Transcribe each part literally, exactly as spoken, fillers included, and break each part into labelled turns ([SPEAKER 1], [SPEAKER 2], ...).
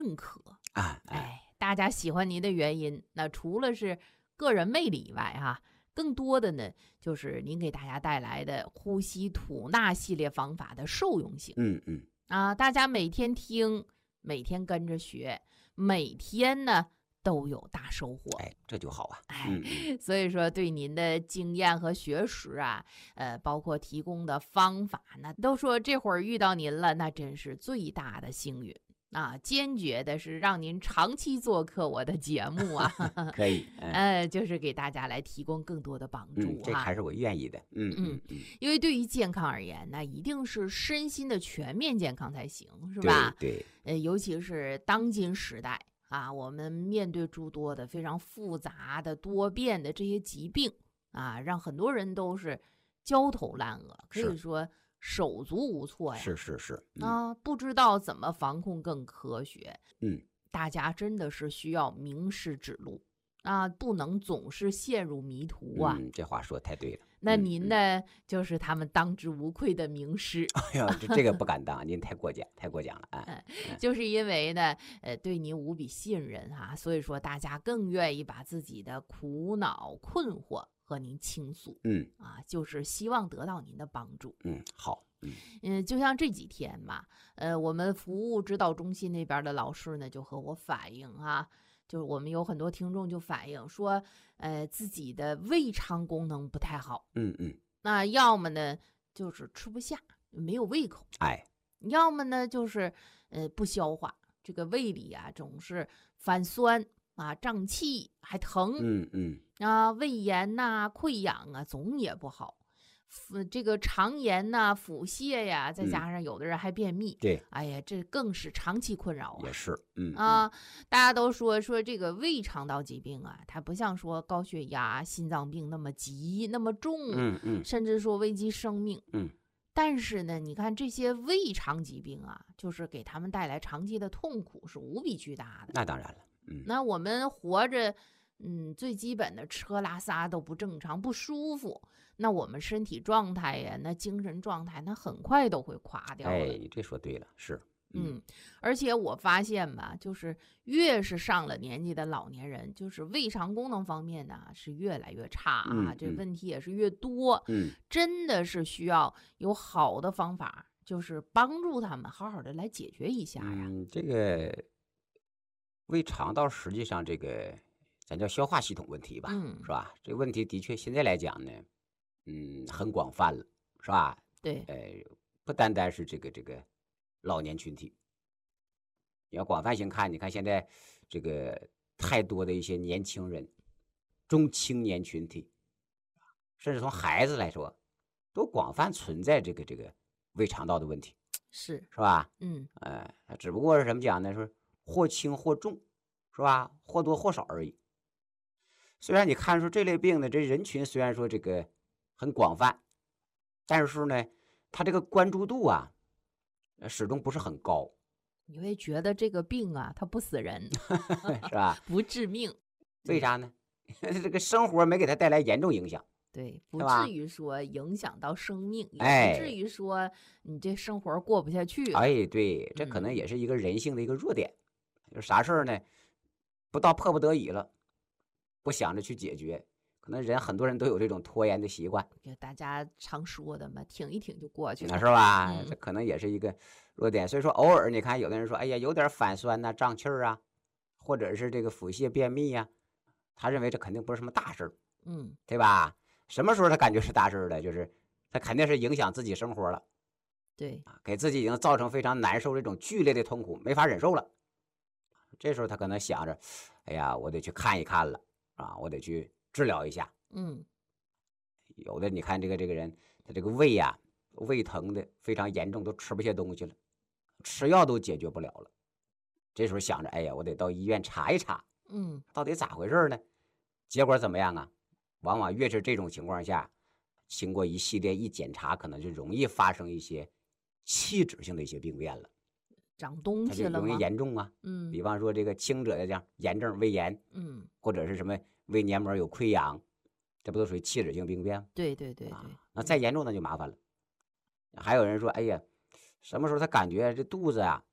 [SPEAKER 1] 认可
[SPEAKER 2] 啊，
[SPEAKER 1] 哎，大家喜欢您的原因，那除了是个人魅力以外哈、啊，更多的呢就是您给大家带来的呼吸吐纳系列方法的受用性。
[SPEAKER 2] 嗯嗯
[SPEAKER 1] 啊，大家每天听，每天跟着学，每天呢都有大收获。
[SPEAKER 2] 哎，这就好啊。
[SPEAKER 1] 哎，
[SPEAKER 2] 嗯嗯
[SPEAKER 1] 所以说对您的经验和学识啊，呃，包括提供的方法呢，都说这会儿遇到您了，那真是最大的幸运。啊，坚决的是让您长期做客我的节目啊，
[SPEAKER 2] 可以，嗯
[SPEAKER 1] 呃，就是给大家来提供更多的帮助
[SPEAKER 2] 嗯，这
[SPEAKER 1] 哈。
[SPEAKER 2] 还是我愿意的。嗯嗯嗯，
[SPEAKER 1] 因为对于健康而言，那一定是身心的全面健康才行，是吧？
[SPEAKER 2] 对对，
[SPEAKER 1] 呃，尤其是当今时代啊，我们面对诸多的非常复杂的、多变的这些疾病啊，让很多人都是焦头烂额，可
[SPEAKER 2] 是
[SPEAKER 1] 以说手足无措呀。
[SPEAKER 2] 是是是，嗯
[SPEAKER 1] 啊，不知道怎么防控更科学。
[SPEAKER 2] 嗯，
[SPEAKER 1] 大家真的是需要明示指路啊，不能总是陷入迷途啊。
[SPEAKER 2] 嗯，这话说得太对了。
[SPEAKER 1] 那
[SPEAKER 2] 嗯嗯
[SPEAKER 1] 您呢，就是他们当之无愧的名师。
[SPEAKER 2] 哎呦，这这个不敢当，您太过奖，太过奖了啊！
[SPEAKER 1] 就是因为呢，呃，对您无比信任哈、所以说大家更愿意把自己的苦恼、困惑和您倾诉
[SPEAKER 2] 嗯
[SPEAKER 1] 啊，就是希望得到您的帮助。
[SPEAKER 2] 嗯，好，嗯
[SPEAKER 1] 嗯，就像这几天嘛，呃，我们服务指导中心那边的老师呢，就和我反映啊，就是我们有很多听众就反映说，呃，自己的胃肠功能不太好，
[SPEAKER 2] 嗯嗯，
[SPEAKER 1] 那要么呢就是吃不下，没有胃口。
[SPEAKER 2] 哎，
[SPEAKER 1] 要么呢就是呃不消化，这个胃里啊总是反酸啊、胀气，还疼、
[SPEAKER 2] 嗯嗯，
[SPEAKER 1] 啊，胃炎呐、溃疡啊，总也不好。腹这个肠炎呐、腹泻呀，再加上有的人还便秘，
[SPEAKER 2] 对，
[SPEAKER 1] 哎呀，这更是长期困扰啊。
[SPEAKER 2] 也是，嗯
[SPEAKER 1] 啊，大家都说说这个胃肠道疾病啊，它不像说高血压、心脏病那么急、那么重，
[SPEAKER 2] 嗯嗯
[SPEAKER 1] 甚至说危及生命。
[SPEAKER 2] 嗯，
[SPEAKER 1] 但是呢，你看这些胃肠疾病啊，就是给他们带来长期的痛苦，是无比巨大的。
[SPEAKER 2] 那当然了，嗯
[SPEAKER 1] 那我们活着，嗯，最基本的吃喝拉撒都不正常，不舒服，那我们身体状态呀，那精神状态，那很快都会垮掉的。
[SPEAKER 2] 哎，你这说对了，是，
[SPEAKER 1] 嗯，而且我发现吧，就是越是上了年纪的老年人，就是胃肠功能方面呢是越来越差啊，这
[SPEAKER 2] 嗯嗯
[SPEAKER 1] 问题也是越多，
[SPEAKER 2] 嗯
[SPEAKER 1] 真的是需要有好的方法，就是帮助他们好好的来解决一下呀。
[SPEAKER 2] 嗯，这个胃肠道实际上这个咱叫消化系统问题吧，
[SPEAKER 1] 嗯
[SPEAKER 2] 是吧？这个问题的确现在来讲呢，嗯，很广泛了，是吧？
[SPEAKER 1] 对，
[SPEAKER 2] 呃，不单单是这个这个老年群体，你要广泛性看，你看现在这个太多的一些年轻人、中青年群体，甚至从孩子来说，都广泛存在这个这个胃肠道的问题，
[SPEAKER 1] 是，
[SPEAKER 2] 是吧？
[SPEAKER 1] 嗯
[SPEAKER 2] 呃，只不过是什么讲呢？说或轻或重，是吧？或多或少而已。虽然你看出这类病呢，这人群虽然说这个很广泛，但是呢，它这个关注度啊，呃始终不是很高，
[SPEAKER 1] 你会觉得这个病啊，它不死人，
[SPEAKER 2] 是吧？
[SPEAKER 1] 不致命，
[SPEAKER 2] 为啥呢？这个生活没给他带来严重影响。
[SPEAKER 1] 对，不
[SPEAKER 2] 是吧
[SPEAKER 1] 至于说影响到生命，也
[SPEAKER 2] 哎
[SPEAKER 1] 不至于说你这生活过不下去了。
[SPEAKER 2] 哎，对，这可能
[SPEAKER 1] 嗯
[SPEAKER 2] 也是一个人性的一个弱点，就是啥事儿呢，不到迫不得已了，不想着去解决，可能人很多人都有这种拖延的习惯，
[SPEAKER 1] 就大家常说的嘛，挺一挺就过去
[SPEAKER 2] 那
[SPEAKER 1] 了。
[SPEAKER 2] 是吧？
[SPEAKER 1] 嗯
[SPEAKER 2] 这可能也是一个弱点。所以说，偶尔你看有的人说，哎呀，有点反酸呐、胀气儿啊，或者是这个腹泻、便秘呀、他认为这肯定不是什么大事儿，
[SPEAKER 1] 嗯，
[SPEAKER 2] 对吧？什么时候他感觉是大事儿了？就是他肯定是影响自己生活了。
[SPEAKER 1] 对，
[SPEAKER 2] 给自己已经造成非常难受这种剧烈的痛苦，没法忍受了。这时候他可能想着，哎呀，我得去看一看了啊，我得去治疗一下。
[SPEAKER 1] 嗯
[SPEAKER 2] 有的你看这个这个人，他这个胃呀、胃疼的非常严重，都吃不下东西了，吃药都解决不了了。这时候想着，哎呀，我得到医院查一查，
[SPEAKER 1] 嗯，
[SPEAKER 2] 到底咋回事呢？结果怎么样啊？往往越是这种情况下，经过一系列一检查，可能就容易发生一些器质性的一些病变了。
[SPEAKER 1] 长东
[SPEAKER 2] 它就容易
[SPEAKER 1] 西了吗？
[SPEAKER 2] 严重啊。
[SPEAKER 1] 嗯
[SPEAKER 2] 比方说这个轻者的这样炎症、胃炎，
[SPEAKER 1] 嗯，
[SPEAKER 2] 或者是什么胃黏膜有溃疡，这不都属于器质性病变吗？
[SPEAKER 1] 对对对对
[SPEAKER 2] 啊，，那再严重那就麻烦了。还有人说，哎呀，什么时候他感觉这肚子啊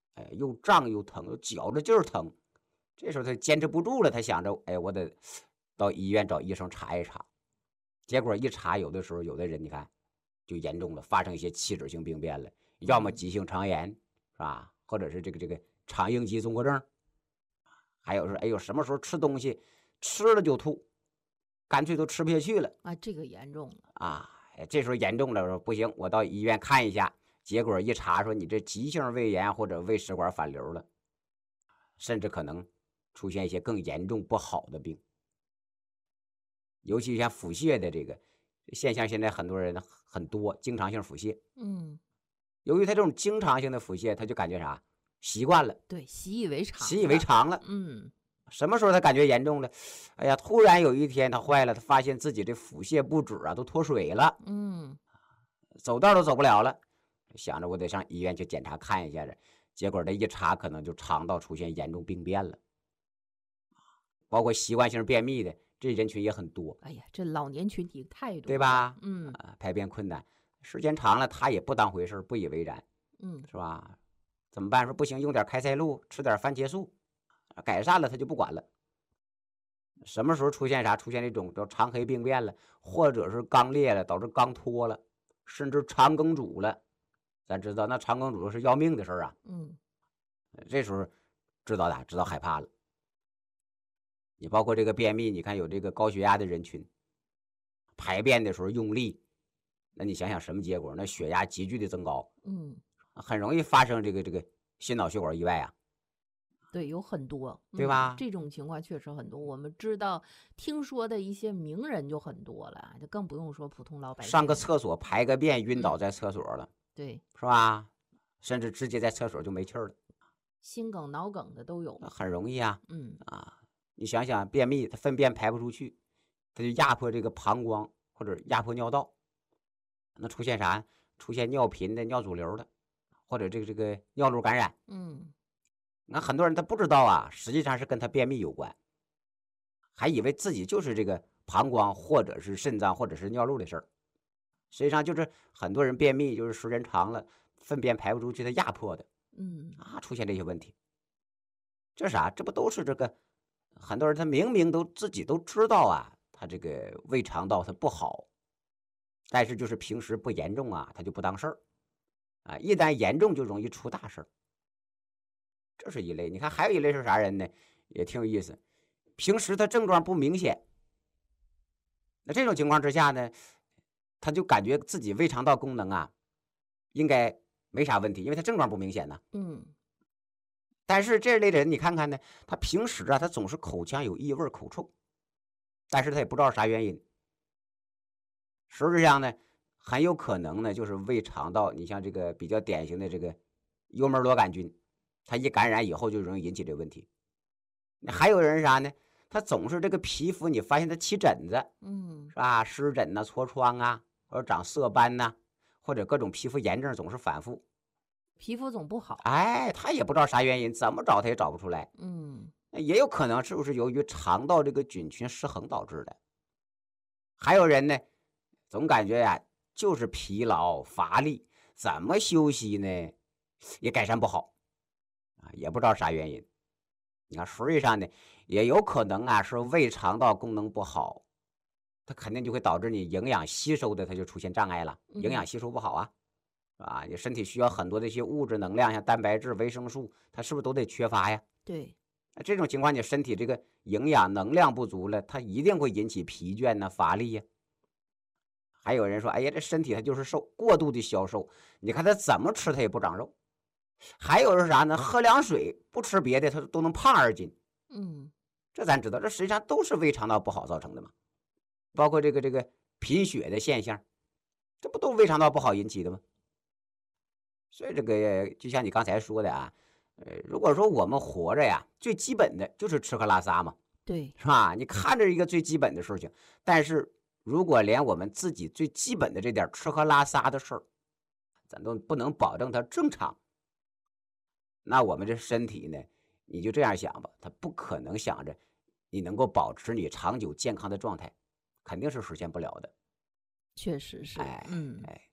[SPEAKER 2] 哎，又胀又疼，又绞着劲儿疼。这时候他坚持不住了，他想着，哎，我得到医院找医生查一查。结果一查，有的时候有的人你看就严重了，发生一些器质性病变了，要么急性肠炎是吧，或者是这个这个肠应激综合症，还有是哎呦什么时候吃东西吃了就吐，干脆都吃不下去了
[SPEAKER 1] 啊，这个严重了
[SPEAKER 2] 啊！这时候严重了，说不行，我到医院看一下。结果一查说你这急性胃炎或者胃食管反流了，甚至可能出现一些更严重不好的病。尤其像腹泻的这个现象，现在很多人很多，经常性腹泻。
[SPEAKER 1] 嗯，
[SPEAKER 2] 由于他这种经常性的腹泻，他就感觉啥习惯了，
[SPEAKER 1] 对，习以为常，
[SPEAKER 2] 习以为常了。
[SPEAKER 1] 嗯，
[SPEAKER 2] 什么时候他感觉严重了？哎呀，突然有一天他坏了，他发现自己这腹泻不止啊，都脱水了。
[SPEAKER 1] 嗯，
[SPEAKER 2] 走道都走不了了，想着我得上医院去检查看一下子。结果这一查，可能就肠道出现严重病变了，包括习惯性便秘的。这人群也很多，
[SPEAKER 1] 哎呀，这老年群体太多，
[SPEAKER 2] 对吧？
[SPEAKER 1] 嗯、
[SPEAKER 2] 啊，排便困难，时间长了他也不当回事，不以为然，
[SPEAKER 1] 嗯，
[SPEAKER 2] 是吧？怎么办？说不行，用点开塞露，吃点番茄素，改善了他就不管了。什么时候出现啥？出现这种叫肠黑病变了，或者是肛裂了，导致肛脱了，甚至肠梗阻了。咱知道那肠梗阻是要命的事儿啊。
[SPEAKER 1] 嗯，
[SPEAKER 2] 这时候知道的知道害怕了。你包括这个便秘，你看有这个高血压的人群，排便的时候用力，那你想想什么结果？那血压急剧的增高，
[SPEAKER 1] 嗯，
[SPEAKER 2] 很容易发生这个这个心脑血管意外啊。
[SPEAKER 1] 对，有很多，
[SPEAKER 2] 对吧？
[SPEAKER 1] 嗯、这种情况确实很多。我们知道、听说的一些名人就很多了，就更不用说普通老百姓。
[SPEAKER 2] 上个厕所排个便晕倒在厕所了，
[SPEAKER 1] 嗯、对，
[SPEAKER 2] 是吧？甚至直接在厕所就没气儿了，
[SPEAKER 1] 心梗、脑梗的都有，
[SPEAKER 2] 很容易啊。
[SPEAKER 1] 嗯
[SPEAKER 2] 啊，你想想，便秘，他粪便排不出去，他就压迫这个膀胱或者压迫尿道，那出现啥？出现尿频的、尿阻瘤的，或者这个这个尿路感染。
[SPEAKER 1] 嗯，
[SPEAKER 2] 那很多人他不知道啊，实际上是跟他便秘有关，还以为自己就是这个膀胱或者是肾脏或者是尿路的事儿，实际上就是很多人便秘就是时间长了，粪便排不出去，他压迫的，
[SPEAKER 1] 嗯
[SPEAKER 2] 啊，出现这些问题。这啥？这不都是这个？很多人他明明都自己都知道啊，他这个胃肠道他不好，但是就是平时不严重啊，他就不当事儿，啊，一旦严重就容易出大事儿。这是一类。你看还有一类是啥人呢？也挺有意思，平时他症状不明显，那这种情况之下呢，他就感觉自己胃肠道功能啊，应该没啥问题，因为他症状不明显呢。
[SPEAKER 1] 嗯，
[SPEAKER 2] 但是这类人你看看呢，他平时啊，他总是口腔有异味、口臭，但是他也不知道啥原因。实质上呢，很有可能呢，就是胃肠道，你像这个比较典型的这个幽门螺杆菌，它一感染以后就容易引起这个问题。还有人是啥呢？他总是这个皮肤，你发现他起疹子，
[SPEAKER 1] 嗯，
[SPEAKER 2] 是吧？湿疹呐、痤疮啊，或者长色斑呐、或者各种皮肤炎症总是反复，
[SPEAKER 1] 皮肤总不好，
[SPEAKER 2] 哎，他也不知道啥原因，怎么找他也找不出来。
[SPEAKER 1] 嗯，
[SPEAKER 2] 也有可能是不是由于肠道这个菌群失衡导致的？还有人呢，总感觉呀、就是疲劳乏力，怎么休息呢，也改善不好，啊，也不知道啥原因。你看，实际上呢，也有可能啊是胃肠道功能不好，它肯定就会导致你营养吸收的它就出现障碍了，营养吸收不好啊，是吧？你身体需要很多的一些物质能量，像蛋白质、维生素，它是不是都得缺乏呀？
[SPEAKER 1] 对，
[SPEAKER 2] 那这种情况，你身体这个营养能量不足了，它一定会引起疲倦呐、乏力呀。还有人说，哎呀，这身体它就是瘦，过度的消瘦，你看他怎么吃他也不长肉。还有是啥呢？喝凉水，不吃别的，他都能胖二斤。
[SPEAKER 1] 嗯，
[SPEAKER 2] 这咱知道，这实际上都是胃肠道不好造成的嘛。包括这个这个贫血的现象，这不都胃肠道不好引起的吗？所以这个就像你刚才说的啊，呃，如果说我们活着呀，最基本的就是吃喝拉撒嘛，
[SPEAKER 1] 对，
[SPEAKER 2] 是吧？你看着一个最基本的事情，但是如果连我们自己最基本的这点吃喝拉撒的事儿，咱都不能保证它正常，那我们这身体呢，你就这样想吧，它不可能想着你能够保持你长久健康的状态，肯定是实现不了的。
[SPEAKER 1] 确实是，
[SPEAKER 2] 哎
[SPEAKER 1] 嗯，
[SPEAKER 2] 哎，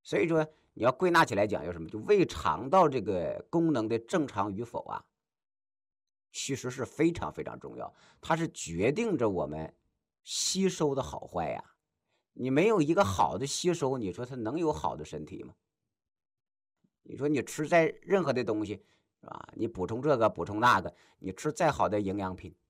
[SPEAKER 2] 所以说你要归纳起来讲，有什么？就胃肠道这个功能的正常与否啊，其实是非常非常重要，它是决定着我们吸收的好坏呀。你没有一个好的吸收，你说它能有好的身体吗？你说你吃再任何的东西，是吧？你补充这个补充那个，你吃再好的营养品，